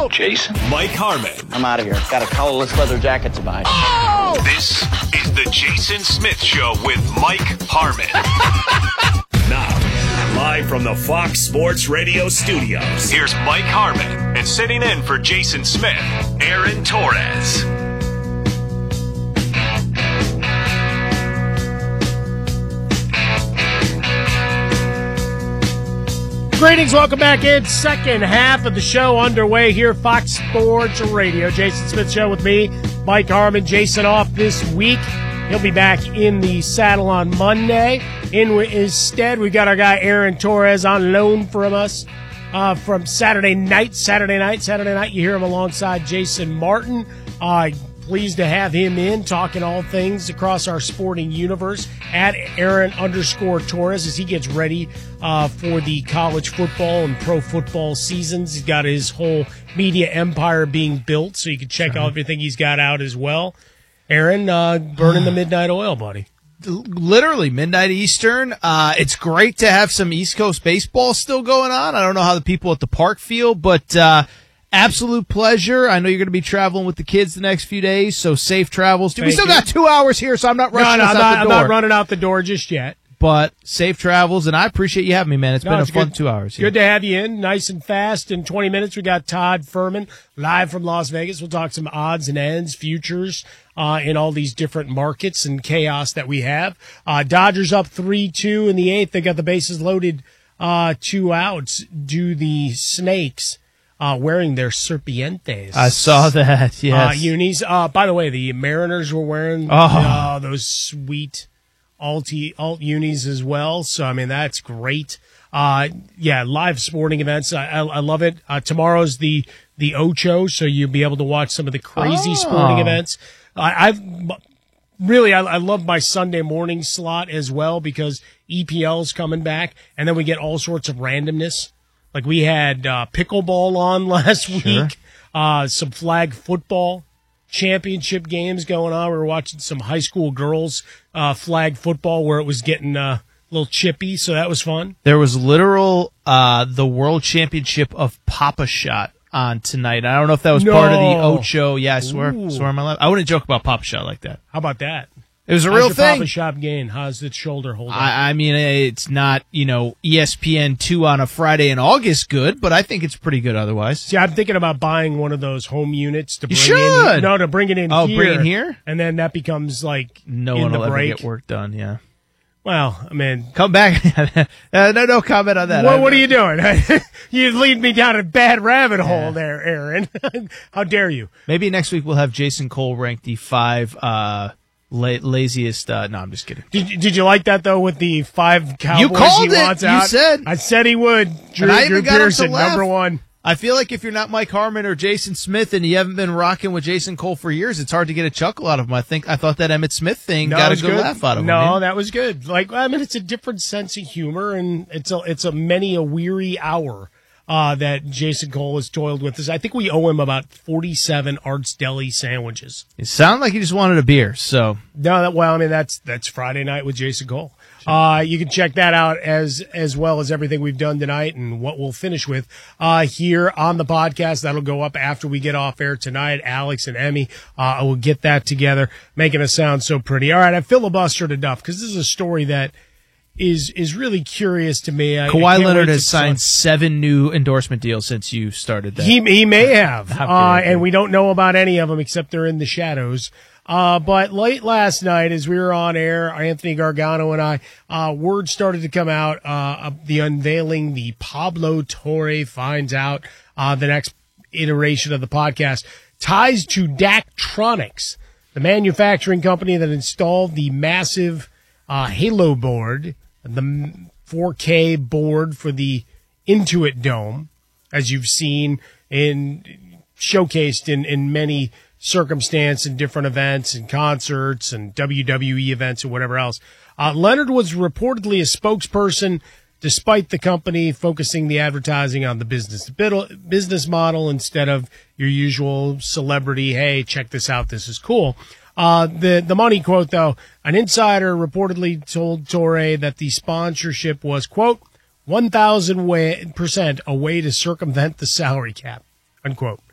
go. Jason. Mike Harmon. I'm out of here. Got a colorless leather jacket to buy. Oh! This is the Jason Smith Show with Mike Harmon. Now, live from the Fox Sports Radio studios, here's Mike Harmon, and sitting in for Jason Smith, Aaron Torres. Greetings, welcome back in. Second half of the show underway here, Fox Sports Radio. Jason Smith Show with me, Mike Harmon. Jason off this week. He'll be back in the saddle on Monday. Instead, we got our guy Aaron Torres on loan from us from Saturday night. Saturday night, you hear him alongside Jason Martin. Pleased to have him in, talking all things across our sporting universe at Aaron_Torres as he gets ready for the college football and pro football seasons. He's got his whole media empire being built, so you can check out everything he's got out as well. Aaron, burning the midnight oil, buddy. Literally midnight Eastern. It's great to have some East Coast baseball still going on. I don't know how the people at the park feel, but absolute pleasure. I know you're going to be traveling with the kids the next few days, so safe travels. We still got 2 hours here, so I'm not rushing us out the door. I'm not running out the door just yet. But safe travels, and I appreciate you having me, man. It's been a fun 2 hours. Good to have you in, nice and fast. In 20 minutes, we got Todd Furman live from Las Vegas. We'll talk some odds and ends, futures in all these different markets and chaos that we have. Dodgers up 3-2 in the eighth. They got the bases loaded, 2 outs. Do the Snakes wearing their serpientes. I saw that, yes. Unis. By the way, the Mariners were wearing those sweet alt unis as well. So, I mean, that's great. Live sporting events. I love it. Tomorrow's the Ocho, so you'll be able to watch some of the crazy sporting events. I love my Sunday morning slot as well because EPL's coming back, and then we get all sorts of randomness. Like we had pickleball on last week, some flag football championship games going on. We were watching some high school girls flag football where it was getting a little chippy, so that was fun. There was literal the World Championship of Pop-A-Shot on tonight. I don't know if that was part of the Ocho. Yeah, I swear on my life. I wouldn't joke about Pop-A-Shot like that. How about that? It was a real thing. Pop-A-Shot gain. How's its shoulder holding? I mean, it's not, ESPN2 on a Friday in August good, but I think it's pretty good otherwise. See, I'm thinking about buying one of those home units to bring in. No, to bring it in here. Oh, bring it here? And then that becomes like no in one the will break. ever get work done, yeah. Well, I mean, come back. No comment on that. What are you doing? You lead me down a bad rabbit hole there, Aaron. How dare you? Maybe next week we'll have Jason Cole rank the 5 laziest. No, I'm just kidding. Did you like that though with the 5 Cowboys you called he wants it. out? You said. I said he would. Drew Pearson, number 1. I feel like if you're not Mike Harmon or Jason Smith and you haven't been rocking with Jason Cole for years, it's hard to get a chuckle out of him. I thought that Emmitt Smith thing got a good laugh out of him. No, that was good. Like, I mean, it's a different sense of humor, and it's a many a weary hour that Jason Cole has toiled with us. I think we owe him about 47 Arts Deli sandwiches. It sounded like he just wanted a beer. So that's Friday night with Jason Cole. You can check that out as well as everything we've done tonight and what we'll finish with here on the podcast. That'll go up after we get off air tonight. Alex and Emmy will get that together, making us sound so pretty. All right, I filibustered enough because this is a story that is really curious to me. Kawhi Leonard has signed 7 new endorsement deals since you started that. He may have, and we don't know about any of them except they're in the shadows. But late last night, as we were on air, Anthony Gargano and I, word started to come out of the unveiling. The Pablo Torre finds out the next iteration of the podcast ties to Daktronics, the manufacturing company that installed the massive Halo board, the 4K board for the Intuit Dome, as you've seen showcased in many circumstance and different events and concerts and WWE events and whatever else. Leonard was reportedly a spokesperson, despite the company focusing the advertising on the business model instead of your usual celebrity, hey, check this out, this is cool. The money quote, though, an insider reportedly told Torre that the sponsorship was, quote, 1,000% a way to circumvent the salary cap, unquote.